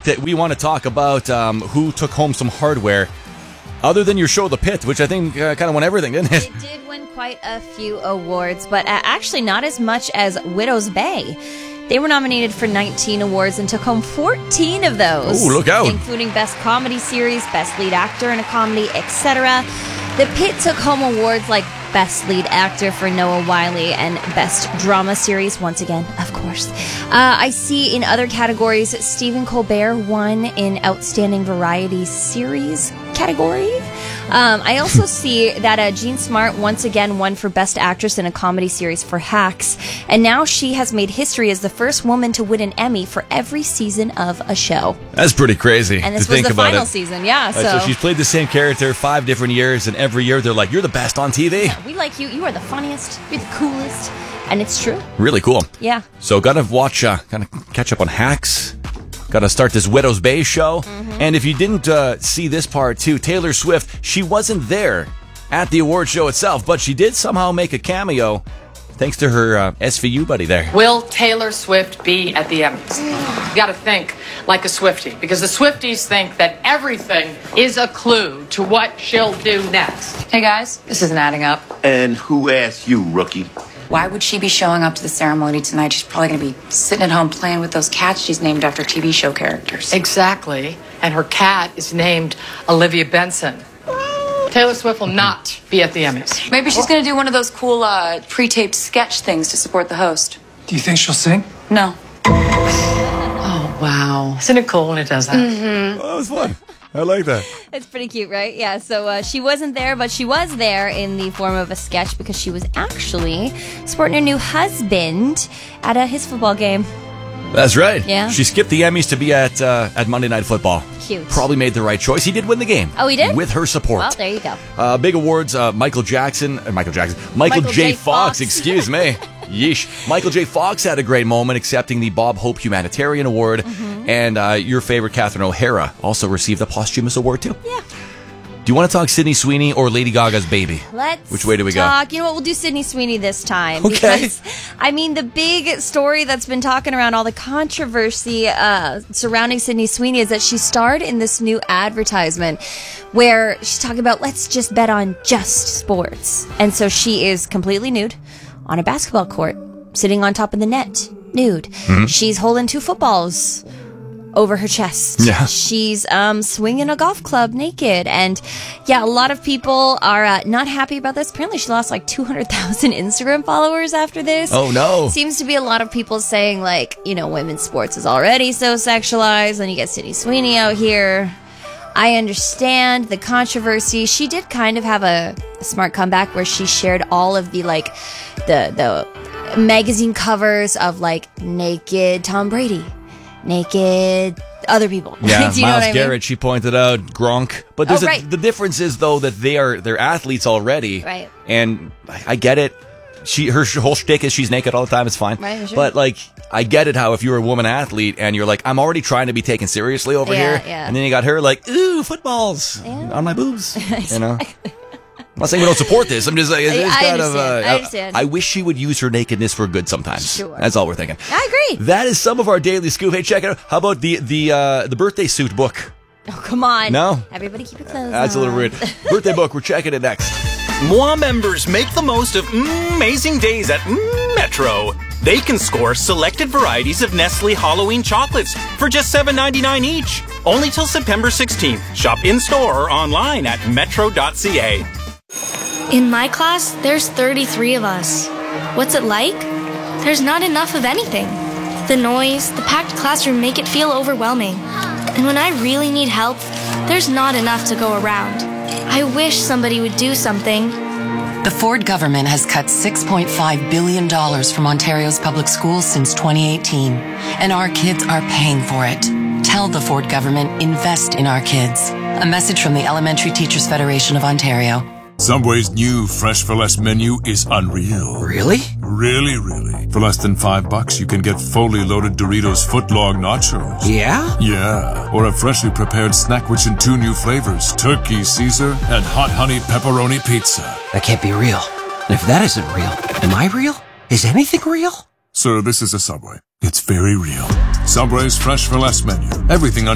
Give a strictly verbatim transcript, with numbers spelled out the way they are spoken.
that we want to talk about um, who took home some hardware, other than your show, The Pit, which I think uh, kind of won everything, didn't it? It did win quite a few awards, but uh, actually not as much as Widow's Bay. They were nominated for nineteen awards and took home fourteen of those. Ooh, look out. Including Best Comedy Series, Best Lead Actor in a Comedy, et cetera. The Pit took home awards like Best Lead Actor for Noah Wyle and Best Drama Series, once again, of course. Uh, I see in other categories, Stephen Colbert won in Outstanding Variety Series category. Um, I also see that uh, Jean Smart once again won for Best Actress in a Comedy Series for Hacks, and now she has made history as the first woman to win an Emmy for every season of a show. That's pretty crazy. And this to was think the about final it. season, yeah. Right, So. so she's played the same character five different years, and every year they're like, "You're the best on T V." Yeah, we like you. You are the funniest. You're the coolest. And it's true. Really cool. Yeah. So gotta watch, uh, gotta catch up on Hacks. Gotta start this Widow's Bay show. Mm-hmm. And if you didn't uh, see this part too, Taylor Swift, she wasn't there at the award show itself, but she did somehow make a cameo thanks to her uh, S V U buddy there. Will Taylor Swift be at the Emmys? You gotta think like a Swiftie, because the Swifties think that everything is a clue to what she'll do next. Hey guys, this isn't adding up. And who asked you, rookie? Why would she be showing up to the ceremony tonight? She's probably going to be sitting at home playing with those cats she's named after T V show characters. Exactly. And her cat is named Olivia Benson. Taylor Swift will not be at the Emmys. Maybe she's going to do one of those cool uh, pre-taped sketch things to support the host. Do you think she'll sing? No. Oh, wow. Isn't it cool when it does that? Mm-hmm. Oh, that was fun. I like that. It's pretty cute, right? Yeah, so uh, she wasn't there, but she was there in the form of a sketch because she was actually sporting her new husband at uh, his football game. That's right. Yeah. She skipped the Emmys to be at uh, at Monday Night Football. Cute. Probably made the right choice. He did win the game. Oh, he did? With her support. Well, there you go. Uh, big awards, uh, Michael Jackson, uh, Michael Jackson, Michael, Michael J. J. Fox, Fox. excuse me. Yeesh. Michael J. Fox had a great moment accepting the Bob Hope Humanitarian Award, mm-hmm. and uh, your favorite Catherine O'Hara also received a posthumous award too. Yeah. Do you want to talk Sydney Sweeney or Lady Gaga's Baby? Let's Which way do we talk. go? You know what? We'll do Sydney Sweeney this time. Okay. Because, I mean, the big story that's been talking around, all the controversy uh, surrounding Sydney Sweeney, is that she starred in this new advertisement where she's talking about, let's just bet on just sports. And so she is completely nude on a basketball court, sitting on top of the net, nude. Mm-hmm. She's holding two footballs over her chest. Yeah. She's um, swinging a golf club naked. And yeah, a lot of people are uh, not happy about this. Apparently she lost like two hundred thousand Instagram followers after this. Oh, no. Seems to be a lot of people saying like, you know, women's sports is already so sexualized. And you get Sydney Sweeney out here. I understand the controversy. She did kind of have a, a smart comeback where she shared all of the like the the magazine covers of like naked Tom Brady, naked other people. Yeah, Do you know Myles what I Garrett, mean? she pointed out, Gronk. But there's Oh, a, right. the difference is, though, that they are they're athletes already. Right. And I, I get it. She Her sh- whole shtick is she's naked all the time. It's fine. Right, sure. But, like, I get it how if you're a woman athlete and you're like, I'm already trying to be taken seriously over Yeah, here. yeah. And then you got her like, ooh, footballs Yeah. on my boobs. You know? I'm not saying we don't support this. I'm just like, it's I- I kind of. Uh, understand. I understand. I wish she would use her nakedness for good sometimes. Sure. That's all we're thinking. I agree. That is some of our daily scoop. Hey, check it out. How about the the uh, the birthday suit book? Oh, come on. No? Everybody keep your clothes That's a little on. rude. Birthday book. We're checking it next. M O A members make the most of mm, amazing days at mm, Metro. They can score selected varieties of Nestle Halloween chocolates for just seven ninety-nine each. Only till September sixteenth. Shop in-store or online at metro dot c a. In my class, there's thirty-three of us. What's it like? There's not enough of anything. The noise, the packed classroom make it feel overwhelming. And when I really need help, there's not enough to go around. I wish somebody would do something. The Ford government has cut six point five billion dollars from Ontario's public schools since twenty eighteen, and our kids are paying for it. Tell the Ford government, invest in our kids. A message from the Elementary Teachers Federation of Ontario. Subway's new Fresh for Less menu is unreal. Really? Really, really. For less than five bucks, you can get fully loaded Doritos footlong nachos. Yeah? Yeah. Or a freshly prepared snack which in two new flavors, Turkey Caesar and Hot Honey Pepperoni Pizza. That can't be real. And if that isn't real, am I real? Is anything real? Sir, this is a Subway. It's very real. Subway's Fresh for Less menu. Everything